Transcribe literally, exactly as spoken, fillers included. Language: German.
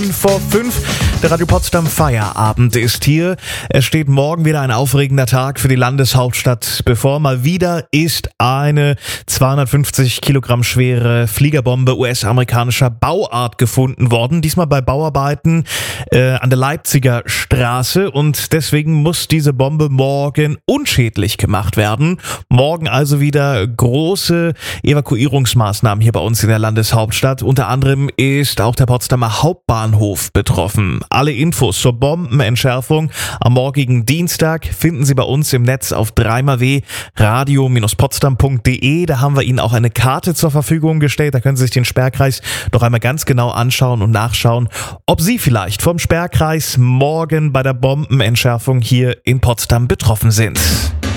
fünf vor fünf. Der Radio Potsdam Feierabend ist hier. Es steht morgen wieder ein aufregender Tag für die Landeshauptstadt bevor. Mal wieder ist eine zweihundertfünfzig Kilogramm schwere Fliegerbombe U S-amerikanischer Bauart gefunden worden. Diesmal bei Bauarbeiten äh, an der Leipziger Straße. Und deswegen muss diese Bombe morgen unschädlich gemacht werden. Morgen also wieder große Evakuierungsmaßnahmen hier bei uns in der Landeshauptstadt. Unter anderem ist auch der Potsdamer Hauptbahnhof betroffen. Alle Infos zur Bombenentschärfung am morgigen Dienstag finden Sie bei uns im Netz auf drei mal w radio Bindestrich potsdam punkt de. Da haben wir Ihnen auch eine Karte zur Verfügung gestellt. Da können Sie sich den Sperrkreis doch einmal ganz genau anschauen und nachschauen, ob Sie vielleicht vom Sperrkreis morgen bei der Bombenentschärfung hier in Potsdam betroffen sind.